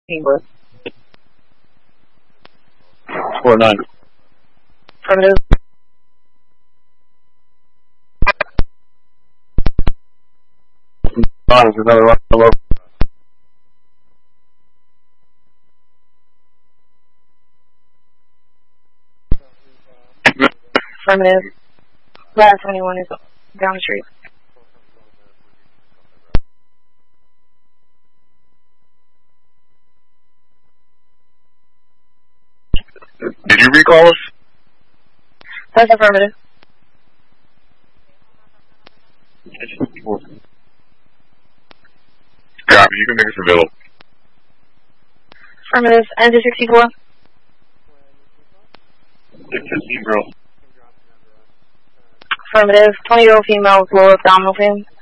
English. 4-9. Affirmative. There's another one below. Affirmative. Last 21 is down the street. Did you recall us? That's affirmative. Copy, you can make us available. Affirmative. Enter 64. 615, girl. Affirmative. 20-year-old female with lower abdominal pain.